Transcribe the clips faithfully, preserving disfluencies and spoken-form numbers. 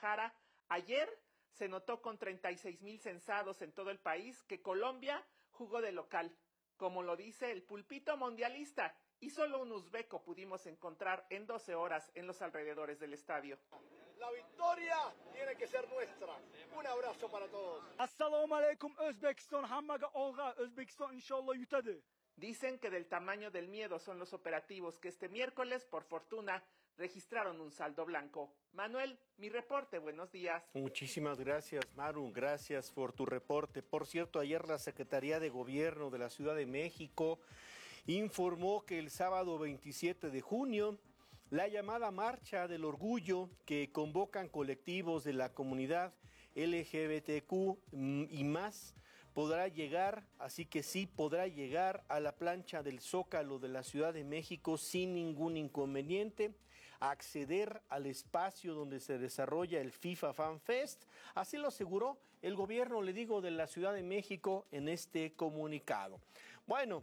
Guadalajara, ayer se notó con treinta y seis mil censados en todo el país que Colombia jugó de local, como lo dice el pulpito mundialista, y solo un uzbeco pudimos encontrar en doce horas en los alrededores del estadio. La victoria tiene que ser nuestra. Un abrazo para todos. Assalamu alaikum Özbekistan, hammaga olga, Özbekistan inshallah yutadi. Dicen que del tamaño del miedo son los operativos que este miércoles, por fortuna, registraron un saldo blanco. Manuel, mi reporte, buenos días. Muchísimas gracias, Maru, gracias por tu reporte. Por cierto, ayer la Secretaría de Gobierno de la Ciudad de México informó que el sábado veintisiete de junio, la llamada Marcha del Orgullo, que convocan colectivos de la comunidad L G B T Q y más, podrá llegar, así que sí, podrá llegar a la plancha del Zócalo de la Ciudad de México sin ningún inconveniente, acceder al espacio donde se desarrolla el FIFA Fan Fest. Así lo aseguró el gobierno, le digo, de la Ciudad de México en este comunicado. Bueno,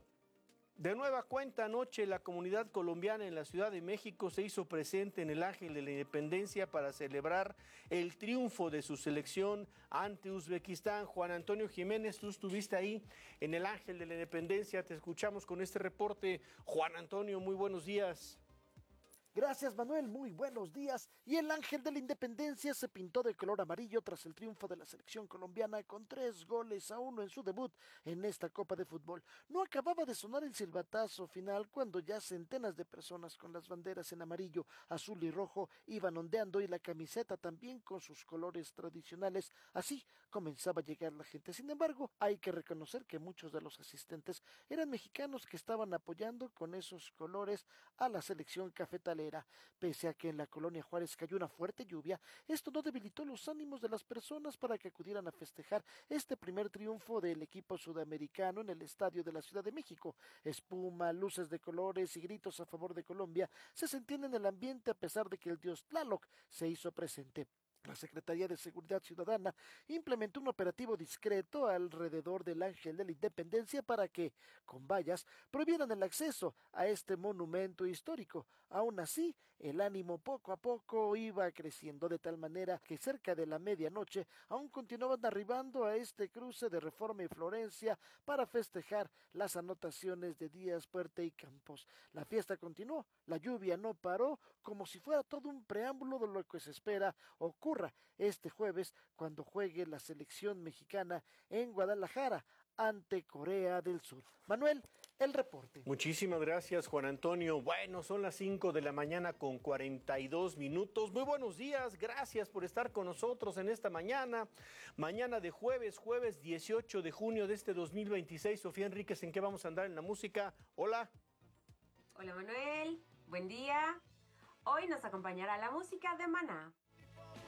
de nueva cuenta, anoche la comunidad colombiana en la Ciudad de México se hizo presente en el Ángel de la Independencia para celebrar el triunfo de su selección ante Uzbekistán. Juan Antonio Jiménez, tú estuviste ahí en el Ángel de la Independencia, te escuchamos con este reporte. Juan Antonio, muy buenos días. Gracias, Manuel, muy buenos días. Y el Ángel de la Independencia se pintó de color amarillo tras el triunfo de la selección colombiana con tres goles a uno en su debut en esta Copa de Fútbol. No acababa de sonar el silbatazo final cuando ya centenas de personas con las banderas en amarillo, azul y rojo iban ondeando y la camiseta también con sus colores tradicionales. Así comenzaba a llegar la gente. Sin embargo, hay que reconocer que muchos de los asistentes eran mexicanos que estaban apoyando con esos colores a la selección cafetalera. Pese a que en la colonia Juárez cayó una fuerte lluvia, esto no debilitó los ánimos de las personas para que acudieran a festejar este primer triunfo del equipo sudamericano en el estadio de la Ciudad de México. Espuma, luces de colores y gritos a favor de Colombia se sentían en el ambiente a pesar de que el dios Tlaloc se hizo presente. La Secretaría de Seguridad Ciudadana implementó un operativo discreto alrededor del Ángel de la Independencia para que, con vallas, prohibieran el acceso a este monumento histórico. Aún así, el ánimo poco a poco iba creciendo de tal manera que cerca de la medianoche aún continuaban arribando a este cruce de Reforma y Florencia para festejar las anotaciones de Díaz, Puerta y Campos. La fiesta continuó, la lluvia no paró, como si fuera todo un preámbulo de lo que se espera ocurra este jueves cuando juegue la selección mexicana en Guadalajara ante Corea del Sur. Manuel, el reporte. Muchísimas gracias, Juan Antonio. Bueno, son las cinco de la mañana con cuarenta y dos minutos. Muy buenos días, gracias por estar con nosotros en esta mañana. Mañana de jueves, jueves dieciocho de junio de este dos mil veintiséis. Sofía Enríquez, ¿en qué vamos a andar en la música? Hola. Hola, Manuel. Buen día. Hoy nos acompañará la música de Maná.